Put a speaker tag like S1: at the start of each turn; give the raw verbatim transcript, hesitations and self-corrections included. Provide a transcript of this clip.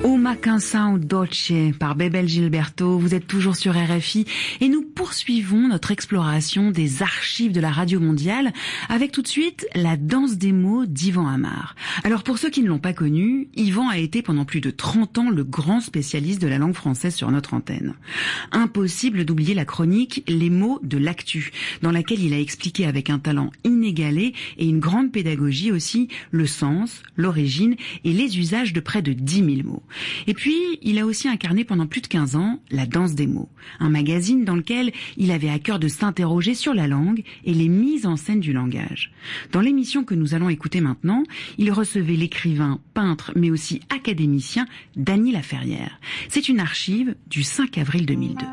S1: Uma canção dolce par Bebel Gilberto. Vous êtes toujours sur R F I et nous poursuivons notre exploration des archives de la radio mondiale avec tout de suite la danse des mots d'Yvan Amar. Alors pour ceux qui ne l'ont pas connu, Yvan a été pendant plus de trente ans le grand spécialiste de la langue française sur notre antenne. Impossible d'oublier la chronique Les mots de l'actu, dans laquelle il a expliqué avec un talent inégalé et une grande pédagogie aussi le sens, l'origine et les usages de près de dix mille mots. Et puis, il a aussi incarné pendant plus de quinze ans La Danse des mots, un magazine dans lequel il avait à cœur de s'interroger sur la langue et les mises en scène du langage. Dans l'émission que nous allons écouter maintenant, il recevait l'écrivain, peintre, mais aussi académicien Dany Laferrière. C'est une archive du cinq avril deux mille deux.